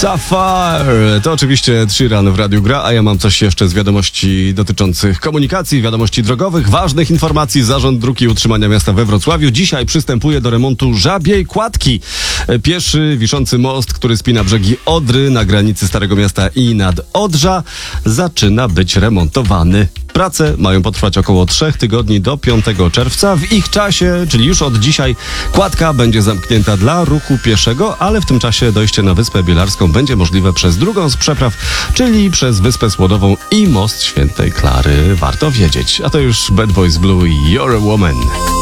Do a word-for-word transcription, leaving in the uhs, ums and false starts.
Sapphire. To oczywiście Sheeran w Radiu Gra, a ja mam coś jeszcze z wiadomości dotyczących komunikacji, wiadomości drogowych, ważnych informacji. Zarząd Dróg i Utrzymania Miasta we Wrocławiu dzisiaj przystępuje do remontu Żabiej Kładki. Pieszy, wiszący most, który spina brzegi Odry na granicy Starego Miasta i Nadodrza, zaczyna być remontowany. Prace mają potrwać około trzech tygodni do piątego czerwca. W ich czasie, czyli już od dzisiaj, kładka będzie zamknięta dla ruchu pieszego, ale w tym czasie dojście na Wyspę Bielarską będzie możliwe przez drugą z przepraw, czyli przez Wyspę Słodową i Most Świętej Klary. Warto wiedzieć. A to już Bad Boys Blue i You're a Woman.